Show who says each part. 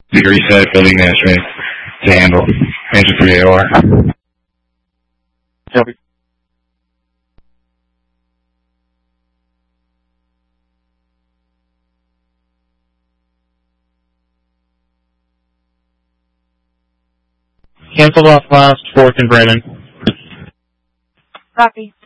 Speaker 1: Degree set, building management to handle. Manager 3 AOR.
Speaker 2: Copy. Cancel off last for Brandon.
Speaker 3: Copy.